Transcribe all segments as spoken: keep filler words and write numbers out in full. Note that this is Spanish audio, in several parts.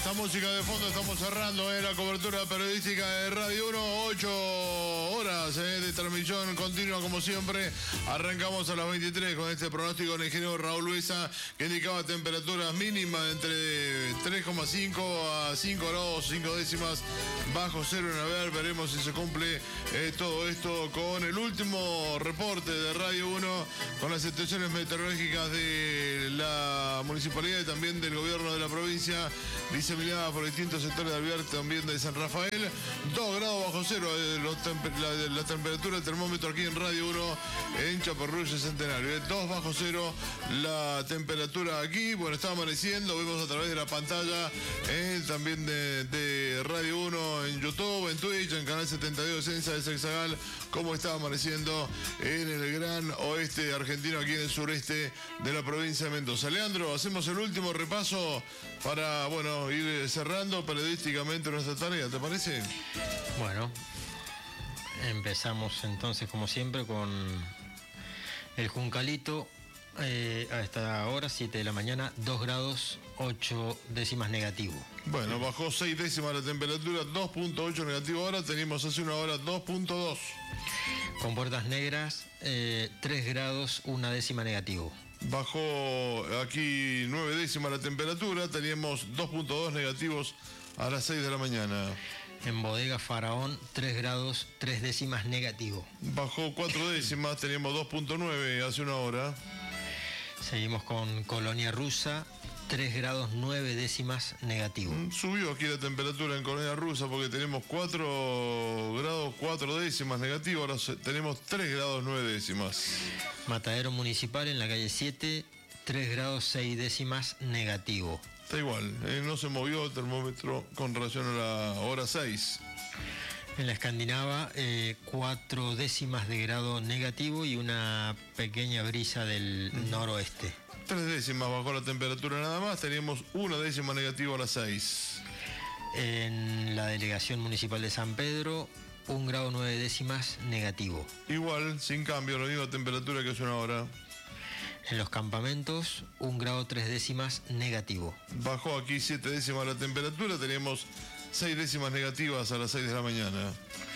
esta música de fondo estamos cerrando eh, la cobertura periodística de Radio uno, ocho horas eh, de transmisión continua como siempre. Arrancamos a las veintitrés con este pronóstico del ingeniero Raúl Luisa, que indicaba temperaturas mínimas entre tres coma cinco a cinco grados, cinco décimas bajo cero en Aver. Veremos si se cumple eh, todo esto con el último reporte de Radio uno, con las estaciones meteorológicas de la municipalidad y también del gobierno de la provincia, diseminada por distintos sectores de Alvear, también de San Rafael. dos grados bajo cero eh, los temper la, la temperatura del termómetro aquí en Radio uno en Chaparrullo Centenario. Eh, dos bajo cero la temperatura aquí. Bueno, está amaneciendo, vemos a través de la pantalla eh, también de, de Radio uno en YouTube, en Twitch, en Canal setenta y dos de Sensa de Sexagal, cómo está amaneciendo en el gran oeste argentino, aquí en el sureste de la provincia de Mendoza. Leandro, hacemos el último repaso para, bueno, ir cerrando periodísticamente nuestra tarea, ¿te parece? Bueno, empezamos entonces como siempre con el Juncalito. Eh, a esta hora, siete de la mañana, dos grados, ocho décimas negativo. Bueno, bajó seis décimas la temperatura, dos punto ocho negativo ahora, teníamos hace una hora dos punto dos. Con Puertas Negras, eh, tres grados, una décima negativo. Bajó aquí nueve décimas la temperatura, teníamos dos punto dos negativos a las seis de la mañana. En Bodega Faraón, tres grados, tres décimas negativo. Bajó cuatro décimas, teníamos dos punto nueve hace una hora. Seguimos con Colonia Rusa, tres grados, nueve décimas negativo. Subió aquí la temperatura en Colonia Rusa porque tenemos cuatro grados, cuatro décimas negativo, ahora tenemos tres grados, nueve décimas. Matadero Municipal en la calle siete, tres grados, seis décimas negativo. Está igual, eh, no se movió el termómetro con relación a la hora seis. En la Escandinava, eh, cuatro décimas de grado negativo y una pequeña brisa del uh-huh. noroeste. Tres décimas bajó la temperatura nada más, teníamos una décima negativa a las seis. En la Delegación Municipal de San Pedro, un grado nueve décimas negativo. Igual, sin cambio, la misma temperatura que hace una hora. En los campamentos, un grado tres décimas negativo. Bajó aquí siete décimas la temperatura, teníamos seis décimas negativas a las seis de la mañana.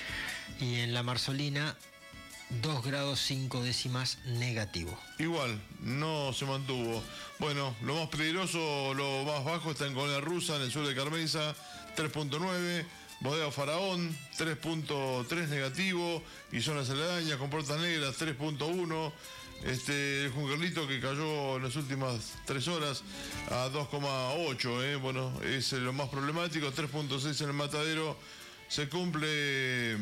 Y en la Marzolina, dos grados cinco décimas negativo. Igual, no se mantuvo. Bueno, lo más peligroso, lo más bajo está en Colonia Rusa, en el sur de Carmenza, tres punto nueve. Bodega Faraón, tres punto tres negativo. Y zonas aledañas con Puertas Negras, tres punto uno. Este, el Juncalito que cayó en las últimas tres horas a dos coma ocho, eh. Bueno, es lo más problemático. Tres punto seis en el Matadero. Se cumple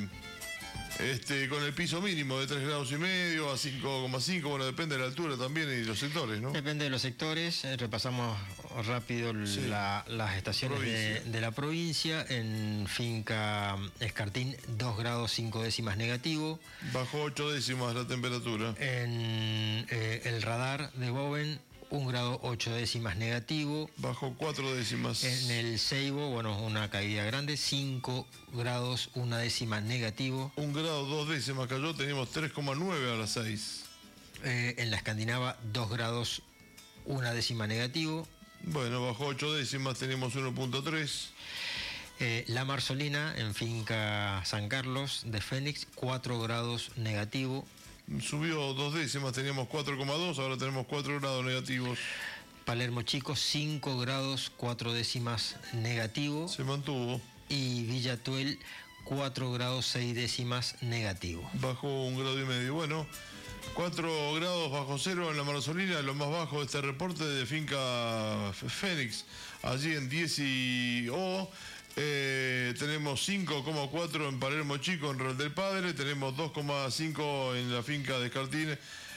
este, con el piso mínimo de tres grados y medio a cinco coma cinco. Bueno, depende de la altura también y los sectores, ¿no? Depende de los sectores. Eh, repasamos rápido sí. la, las estaciones de, de la provincia. En Finca Escartín, dos grados cinco décimas negativo. Bajó ocho décimas la temperatura. En eh, el Radar de Boven, un grado ocho décimas negativo. Bajó cuatro décimas. En el Seibo, bueno, una caída grande, cinco grados, una décima negativo. Un grado, dos décimas cayó, teníamos tres coma nueve a las seis. Eh, en la Escandinava, dos grados, una décima negativo. Bueno, bajó ocho décimas, tenemos uno punto tres. Eh, la Marzolina, en Finca San Carlos de Fénix, cuatro grados negativo. Subió dos décimas, teníamos cuatro coma dos, ahora tenemos cuatro grados negativos. Palermo Chico, cinco grados, cuatro décimas negativo. Se mantuvo. Y Villa Tuel, cuatro grados, seis décimas negativo. Bajó un grado y medio. Bueno, cuatro grados bajo cero en la Marzolina, lo más bajo de este reporte de Finca Fénix, allí en diez y O. Eh, tenemos cinco coma cuatro en Palermo Chico, en Real del Padre, tenemos dos coma cinco en la finca de Escartín,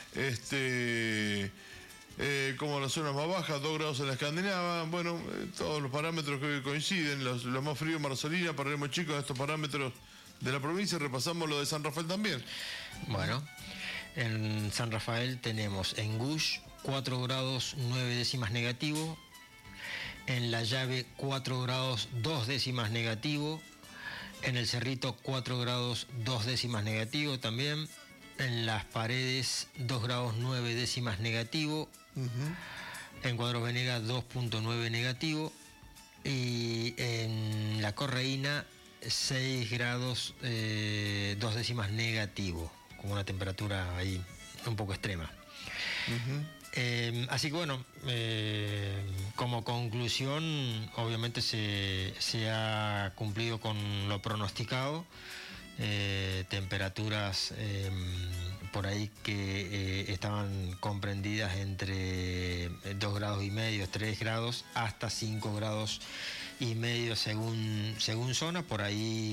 este, eh, como las zonas más bajas, dos grados en la Escandinava. Bueno, eh, todos los parámetros que coinciden, los, los más fríos, Marzolina, Palermo Chico, en estos parámetros de la provincia. Repasamos lo de San Rafael también. Bueno, en San Rafael tenemos en Gush cuatro grados nueve décimas negativo. En La Llave, cuatro grados, dos décimas negativo. En el Cerrito, cuatro grados, dos décimas negativo también. En Las Paredes, dos grados, nueve décimas negativo. Uh-huh. En Cuadros Venegas, dos punto nueve negativo. Y la Correína seis grados, eh, dos décimas negativo, con una temperatura ahí un poco extrema. Uh-huh. Eh, así que bueno, eh, como conclusión, obviamente se, se ha cumplido con lo pronosticado. Eh, temperaturas eh, por ahí que eh, estaban comprendidas entre dos grados y medio, tres grados, hasta cinco grados y medio según, según zona. Por ahí